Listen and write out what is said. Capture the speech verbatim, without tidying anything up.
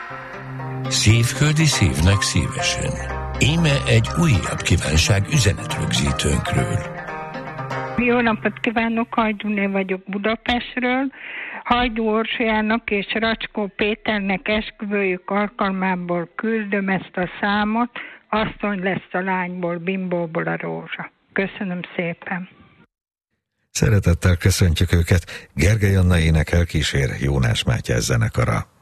Szívföldi szívnek szívesen. Íme egy újabb kívánság üzenetrögzítőnkről. Jó napot kívánok, Hajdúné vagyok Budapestről. Hajdú Orsolyának és Racskó Péternek esküvőjük alkalmából küldöm ezt a számot, asszony lesz a lányból, bimbóból a rózsa. Köszönöm szépen. Szeretettel köszöntjük őket. Gergely Anna énekel, kísér Jónás Mátyás zenekara.